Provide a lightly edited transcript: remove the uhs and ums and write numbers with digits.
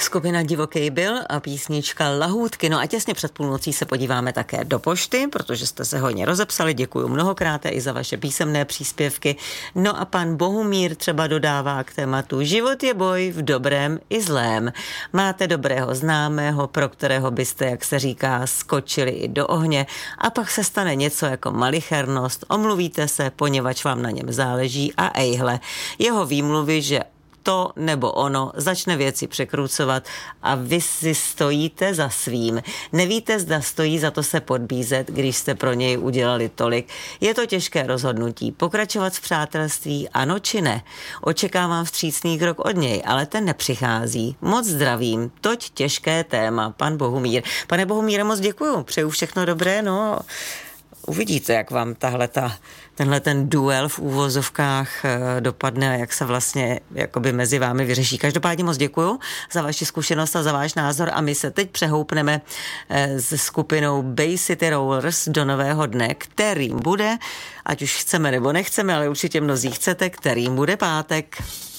Skupina Divoký byl a písnička Lahůdky. No a těsně před půlnocí se podíváme také do pošty, protože jste se hodně rozepsali. Děkuju mnohokrát i za vaše písemné příspěvky. No a pan Bohumír třeba dodává k tématu: život je boj v dobrém i zlém. Máte dobrého známého, pro kterého byste, jak se říká, skočili i do ohně, a pak se stane něco jako malichernost, omluvíte se, poněvadž vám na něm záleží, a ejhle, jeho výmluvy, že to nebo ono začne věci překrucovat a vy si stojíte za svým. Nevíte, zda stojí za to se podbízet, když jste pro něj udělali tolik. Je to těžké rozhodnutí. Pokračovat v přátelství, ano či ne? Očekávám vstřícný krok od něj, ale ten nepřichází. Moc zdravím. Toť těžké téma, pan Bohumír. Pane Bohumíre, moc děkuju. Přeju všechno dobré, no. Uvidíte, jak vám tenhle ten duel v úvozovkách dopadne a jak se vlastně jakoby mezi vámi vyřeší. Každopádně moc děkuju za vaši zkušenost a za váš názor a my se teď přehoupneme se skupinou Bay City Rollers do nového dne, kterým bude, ať už chceme nebo nechceme, ale určitě mnozí chcete, kterým bude pátek.